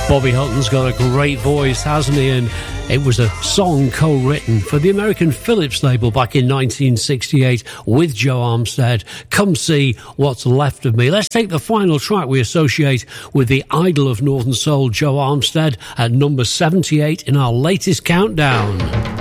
Bobby Hutton's got a great voice, hasn't he? And it was a song co-written for the American Philips label back in 1968 with Joe Armstead. Come see what's left of me. Let's take the final track we associate with the idol of Northern Soul, Joe Armstead, at number 78 in our latest countdown.